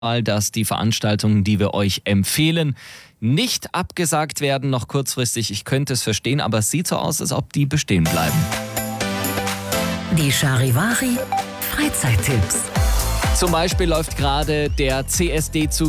dass die Veranstaltungen, die wir euch empfehlen, nicht abgesagt werden, noch kurzfristig. Ich könnte es verstehen, aber es sieht so aus, als ob die bestehen bleiben. Die Charivari Freizeittipps. Zum Beispiel läuft gerade der CSD-Zug